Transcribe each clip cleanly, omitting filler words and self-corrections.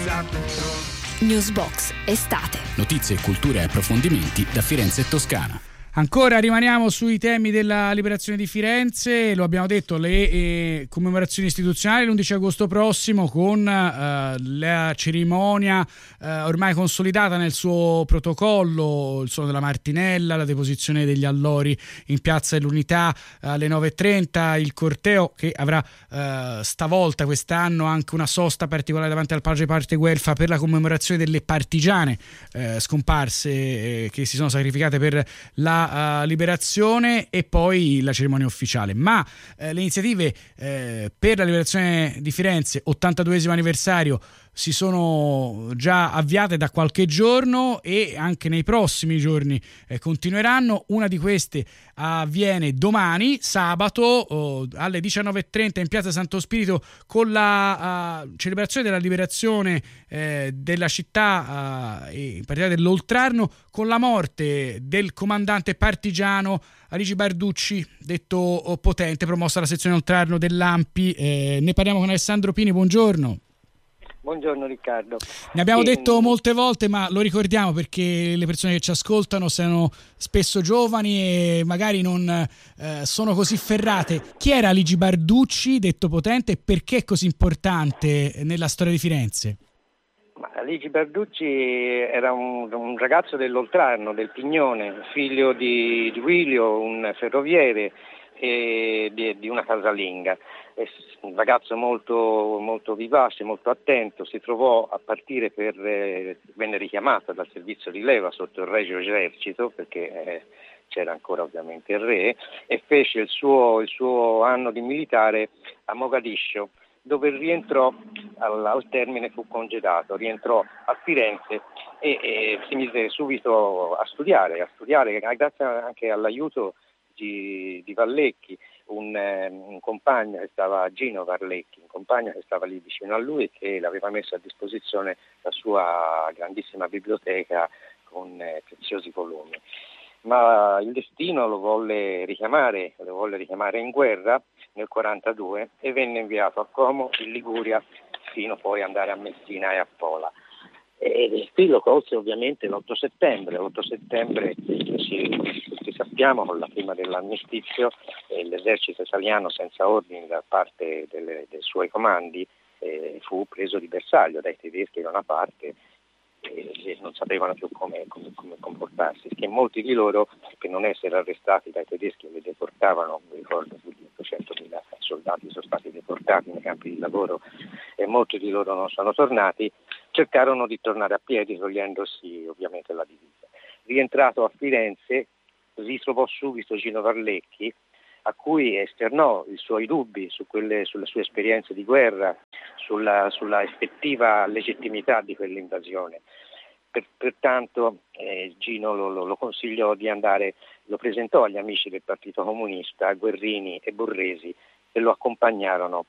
Newsbox estate. Notizie, cultura e approfondimenti da Firenze e Toscana. Ancora rimaniamo sui temi della liberazione di Firenze, lo abbiamo detto, le commemorazioni istituzionali l'11 agosto prossimo con la cerimonia ormai consolidata nel suo protocollo, il suono della Martinella, la deposizione degli allori in Piazza dell'Unità alle 9:30, il corteo che avrà stavolta quest'anno anche una sosta particolare davanti al Palazzo di Parte Guelfa per la commemorazione delle partigiane scomparse che si sono sacrificate per la liberazione, e poi la cerimonia ufficiale. Ma le iniziative per la liberazione di Firenze, 82esimo anniversario, si sono già avviate da qualche giorno e anche nei prossimi giorni continueranno. Una di queste avviene domani, sabato, alle 19:30 in Piazza Santo Spirito, con la celebrazione della liberazione della città e in particolare dell'Oltrarno, con la morte del comandante partigiano Aligi Barducci, detto Potente, promossa alla sezione Oltrarno dell'ANPI. Ne parliamo con Alessandro Pini, buongiorno. Buongiorno Riccardo. Ne abbiamo detto molte volte, ma lo ricordiamo perché le persone che ci ascoltano sono spesso giovani e magari non sono così ferrate. Chi era Aligi Barducci, detto Potente, e perché è così importante nella storia di Firenze? Aligi Barducci era un ragazzo dell'Oltrarno, del Pignone, figlio di Duilio, un ferroviere, e di una casalinga. Un ragazzo molto, molto vivace, molto attento. Si trovò a partire venne richiamato dal servizio di leva sotto il Regio Esercito, perché c'era ancora ovviamente il re, e fece il suo anno di militare a Mogadiscio, dove rientrò al termine, fu congedato, rientrò a Firenze e si mise subito a studiare grazie anche all'aiuto di Vallecchi, un compagno che stava, Gino Vallecchi, un compagno che stava lì vicino a lui e che l'aveva messo a disposizione la sua grandissima biblioteca con preziosi volumi. Ma il destino lo volle richiamare in guerra nel 1942 e venne inviato a Como, in Liguria, fino poi ad andare a Messina e a Pola. E qui lo colse ovviamente l'8 settembre. L'8 settembre, tutti sappiamo, con la prima dell'armistizio, l'esercito italiano senza ordini da parte dei suoi comandi fu preso di bersaglio dai tedeschi da una parte e non sapevano più come comportarsi, che molti di loro, per non essere arrestati dai tedeschi, li deportavano. Mi ricordo che 800.000 soldati sono stati deportati nei campi di lavoro e molti di loro non sono tornati. Cercarono di tornare a piedi, togliendosi ovviamente la divisa. Rientrato a Firenze, ritrovò subito Gino Vallecchi, a cui esternò i suoi dubbi sulle sue esperienze di guerra, sulla effettiva legittimità di quell'invasione. Pertanto Gino lo consigliò di andare, lo presentò agli amici del Partito Comunista, Guerrini e Borresi, e lo accompagnarono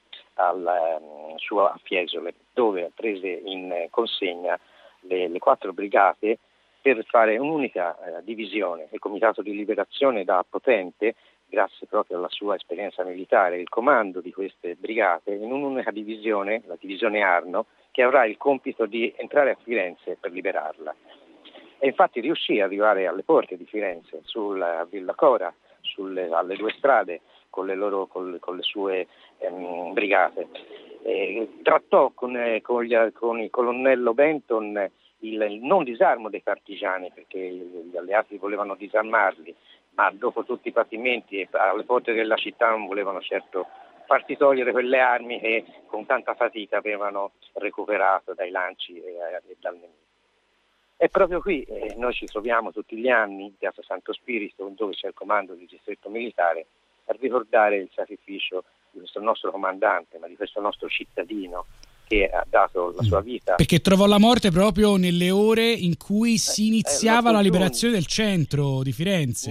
a Fiesole, dove prese in consegna le 4 brigate per fare un'unica divisione. Il Comitato di Liberazione da Potente, grazie proprio alla sua esperienza militare, il comando di queste brigate in un'unica divisione, la divisione Arno, che avrà il compito di entrare a Firenze per liberarla. E infatti riuscì ad arrivare alle porte di Firenze, a Villa Cora, alle 2 strade, con le sue brigate. Trattò con il colonnello Benton il non disarmo dei partigiani, perché gli alleati volevano disarmarli, ma dopo tutti i patimenti alle porte della città non volevano certo farsi togliere quelle armi che con tanta fatica avevano recuperato dai lanci e dal nemico. E proprio qui noi ci troviamo tutti gli anni in Piazza Santo Spirito, dove c'è il comando del distretto militare, a ricordare il sacrificio di questo nostro comandante, ma di questo nostro cittadino che ha dato la sua vita. Perché trovò la morte proprio nelle ore in cui si iniziava la liberazione del centro di Firenze. No,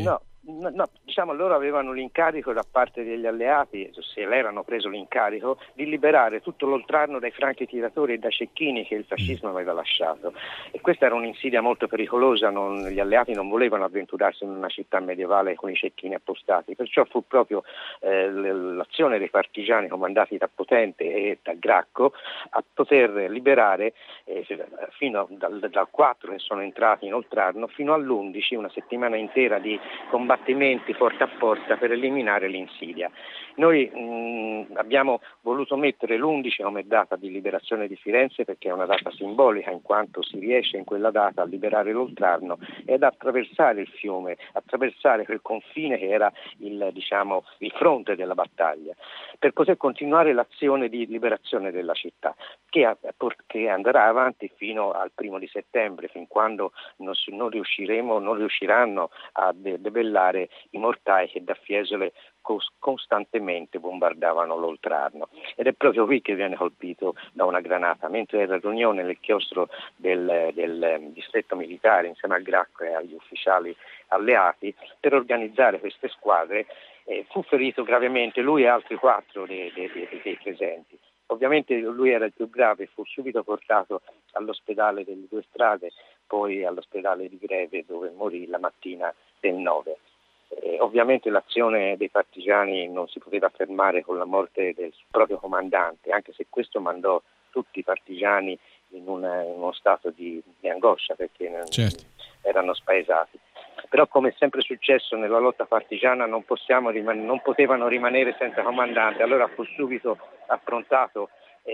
No, diciamo loro avevano l'incarico da parte degli alleati, se l'erano preso l'incarico, di liberare tutto l'oltrarno dai franchi tiratori e dai cecchini che il fascismo aveva lasciato, e questa era un'insidia molto pericolosa. Gli alleati non volevano avventurarsi in una città medievale con i cecchini appostati, perciò fu proprio l'azione dei partigiani comandati da Potente e da Gracco a poter liberare fino dal 4 che sono entrati in oltrarno fino all'11, una settimana intera di combattimenti porta a porta per eliminare l'insidia. Noi abbiamo voluto mettere l'11 come data di liberazione di Firenze perché è una data simbolica, in quanto si riesce in quella data a liberare l'oltrarno ed attraversare il fiume, attraversare quel confine che era il fronte della battaglia, per poter continuare l'azione di liberazione della città, che andrà avanti fino al 1 di settembre, fin quando non riusciranno a debellare i mortai che da Fiesole costantemente bombardavano l'oltrarno, ed è proprio qui che viene colpito da una granata mentre era riunione nel chiostro del distretto militare insieme al Gracco e agli ufficiali alleati per organizzare queste squadre. Fu ferito gravemente lui e altri 4 dei presenti. Ovviamente lui era il più grave, fu subito portato all'ospedale delle Due Strade, poi all'ospedale di Greve, dove morì la mattina del 9. Ovviamente l'azione dei partigiani non si poteva fermare con la morte del proprio comandante, anche se questo mandò tutti i partigiani in uno stato di angoscia, perché erano spaesati. Però, come è sempre successo nella lotta partigiana, non potevano rimanere senza comandante, allora fu subito approntato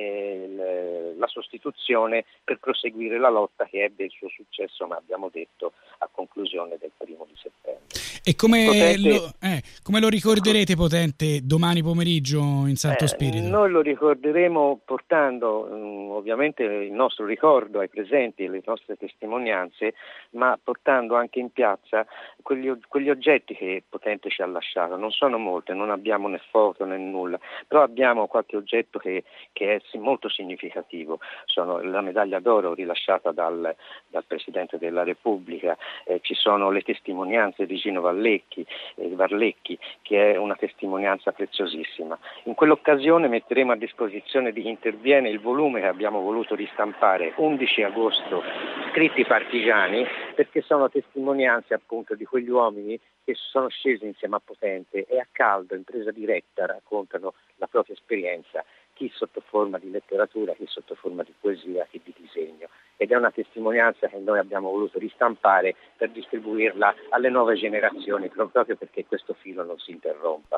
la sostituzione per proseguire la lotta, che ebbe il suo successo, ma abbiamo detto, a conclusione del 1 di settembre. E come lo ricorderete Potente domani pomeriggio in Santo Spirito? Noi lo ricorderemo portando ovviamente il nostro ricordo ai presenti e le nostre testimonianze, ma portando anche in piazza quegli oggetti che Potente ci ha lasciato. Non sono molte, non abbiamo né foto né nulla, però abbiamo qualche oggetto che è molto significativo. Sono la medaglia d'oro rilasciata dal Presidente della Repubblica, ci sono le testimonianze di Gino Varlecchi, che è una testimonianza preziosissima. In quell'occasione metteremo a disposizione di chi interviene il volume che abbiamo voluto ristampare 11 agosto, Scritti partigiani, perché sono testimonianze appunto di quegli uomini che sono scesi insieme a Potente e a caldo, in presa diretta, raccontano la propria esperienza, chi sotto forma di letteratura, chi sotto forma di poesia, chi di disegno. Ed è una testimonianza che noi abbiamo voluto ristampare per distribuirla alle nuove generazioni, proprio perché questo filo non si interrompa.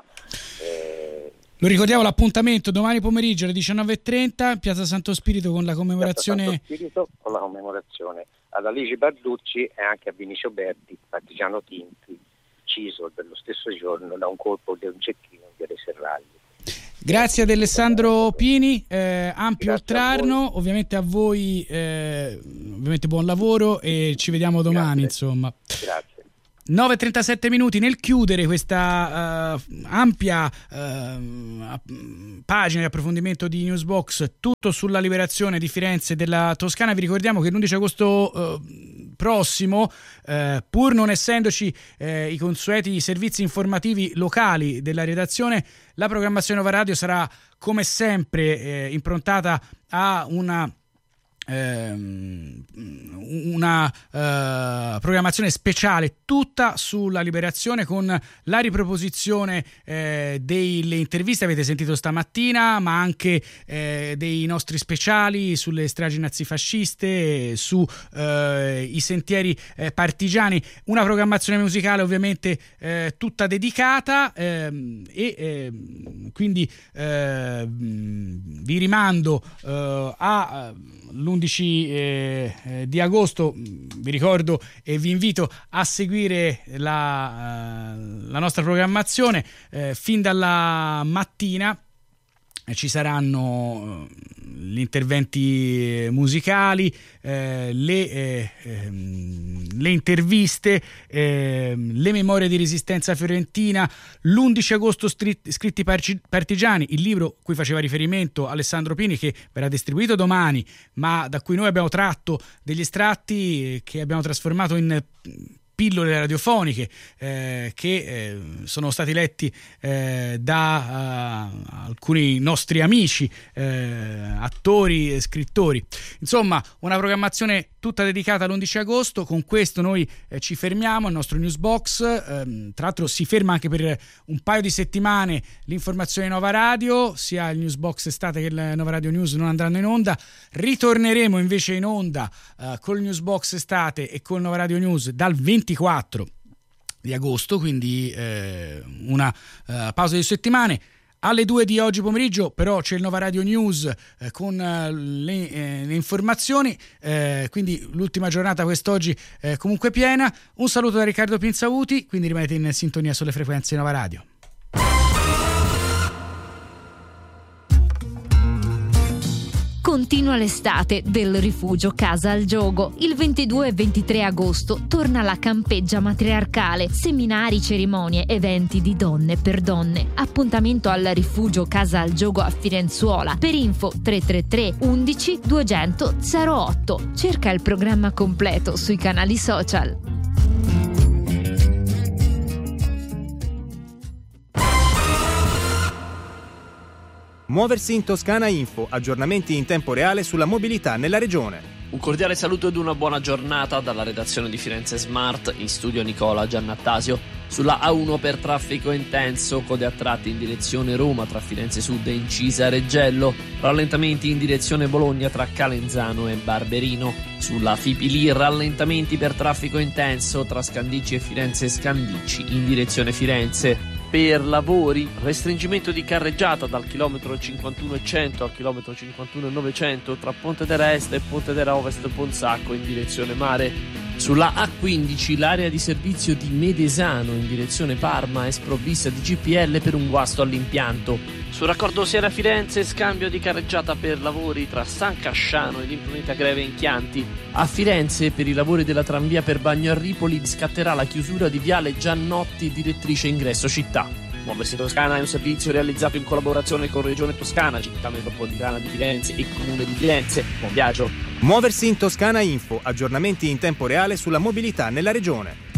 Lo ricordiamo, l'appuntamento domani pomeriggio alle 19:30, Piazza Santo Spirito, con la commemorazione ad Aligi Barducci e anche a Vinicio Berti, partigiano Tinti, ucciso dello stesso giorno da un colpo di un cecchino in via dei Serragli. Grazie ad Alessandro Pini, ampio oltrarno, ovviamente a voi, ovviamente buon lavoro e ci vediamo domani. Grazie. Insomma. Grazie. 9:37 minuti nel chiudere questa ampia pagina di approfondimento di Newsbox, tutto sulla liberazione di Firenze e della Toscana. Vi ricordiamo che l'11 agosto prossimo, pur non essendoci i consueti servizi informativi locali della redazione, la programmazione Nova Radio sarà come sempre improntata a una programmazione speciale tutta sulla liberazione, con la riproposizione delle interviste avete sentito stamattina, ma anche dei nostri speciali sulle stragi nazifasciste, su i sentieri partigiani, una programmazione musicale ovviamente tutta dedicata e quindi vi rimando a l'11 di agosto, vi ricordo e vi invito a seguire la nostra programmazione fin dalla mattina. Ci saranno gli interventi musicali, le interviste, le memorie di resistenza fiorentina, l'11 agosto Scritti partigiani, il libro cui faceva riferimento Alessandro Pini, che verrà distribuito domani, ma da cui noi abbiamo tratto degli estratti che abbiamo trasformato in pillole radiofoniche che sono stati letti da alcuni nostri amici, attori e scrittori. Insomma, una programmazione tutta dedicata all'11 agosto. Con questo noi ci fermiamo, il nostro Newsbox. Tra l'altro si ferma anche per un paio di settimane l'informazione Nova Radio, sia il Newsbox estate che il Nova Radio News non andranno in onda. Ritorneremo invece in onda col Newsbox estate e col Nova Radio News dal 24 di agosto, quindi una pausa di settimane. Alle 2 di oggi pomeriggio però c'è il Nova Radio News con le informazioni, quindi l'ultima giornata quest'oggi comunque piena. Un saluto da Riccardo Pinzauti, quindi rimanete in sintonia sulle frequenze Nova Radio. Continua l'estate del Rifugio Casa al Giogo. Il 22 e 23 agosto torna la campeggia matriarcale, seminari, cerimonie, eventi di donne per donne. Appuntamento al Rifugio Casa al Giogo a Firenzuola. Per info 333 11 200 08. Cerca il programma completo sui canali social. Muoversi in Toscana Info, aggiornamenti in tempo reale sulla mobilità nella regione. Un cordiale saluto ed una buona giornata dalla redazione di Firenze Smart, in studio Nicola Giannattasio. Sulla A1 per traffico intenso, code a tratti in direzione Roma tra Firenze Sud e Incisa Reggello, rallentamenti in direzione Bologna tra Calenzano e Barberino. Sulla Fipili rallentamenti per traffico intenso tra Scandicci e Firenze Scandicci in direzione Firenze. Per lavori, restringimento di carreggiata dal chilometro 51,100 al chilometro 51,900 tra Pontedera Est e Pontedera Ovest Ponzacco in direzione mare. Sulla A15 l'area di servizio di Medesano in direzione Parma è sprovvista di GPL per un guasto all'impianto. Sul raccordo Siena-Firenze scambio di carreggiata per lavori tra San Casciano ed Imprunita Greve in Chianti. A Firenze per i lavori della tranvia per Bagno a Ripoli scatterà la chiusura di viale Giannotti direttrice ingresso città. Muoversi in Toscana è un servizio realizzato in collaborazione con Regione Toscana, Città Metropolitana di Firenze e Comune di Firenze. Buon viaggio! Muoversi in Toscana Info, aggiornamenti in tempo reale sulla mobilità nella regione.